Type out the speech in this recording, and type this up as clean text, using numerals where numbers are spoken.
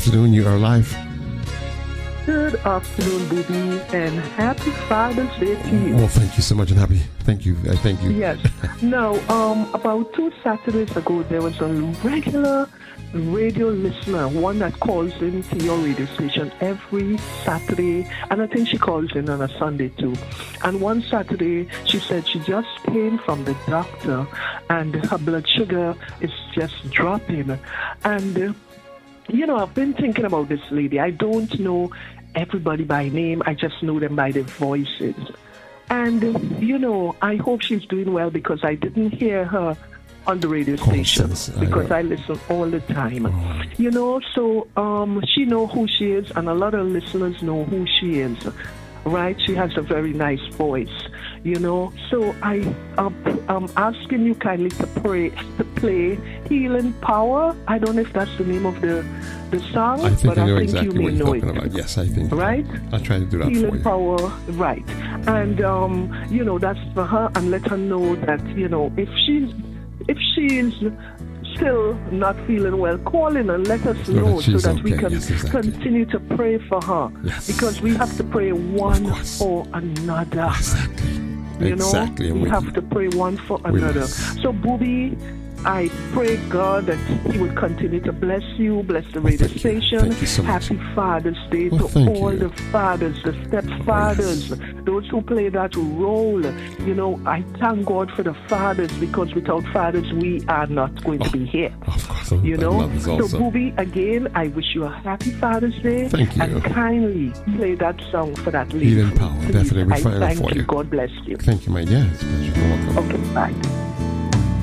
afternoon. You are live. Good afternoon, Booby, and happy Father's Day to you. Well, thank you so much, and happy. Thank you. Thank you. Yes. Now, about 2 Saturdays ago, there was a regular radio listener, one that calls into your radio station every Saturday, and I think she calls in on a Sunday too. And one Saturday, she said she just came from the doctor, and her blood sugar is just dropping. And I've been thinking about this lady. I don't know everybody by name. I just know them by their voices. And, I hope she's doing well because I didn't hear her on the radio station because I listen all the time. So she know who she is, and a lot of listeners know who she is. Right? She has a very nice voice, So I'm asking you kindly to play Healing Power. I don't know if that's the name of the song, but I think exactly you may know it. About. Yes, I think. Right? I'll try to do that Healing for you. Power, right. And, that's for her, and let her know that, if she's still not feeling well, call in and let us know so that we can continue to pray for her. Yes. Because we have to pray one for another. Exactly. We have to pray one for another. So, Booby, I pray, God, that He would continue to bless you, bless the radio station. Thank you so much. Happy Father's Day to all the fathers, the stepfathers, those who play that role. I thank God for the fathers because without fathers, we are not going to be here. Of course. So, Booby, again, I wish you a happy Father's Day. Thank you. And kindly play that song for that lady. Healing Power. Definitely. I thank you. God bless you. Thank you, my dear. It's a pleasure. You're welcome. Okay, bye.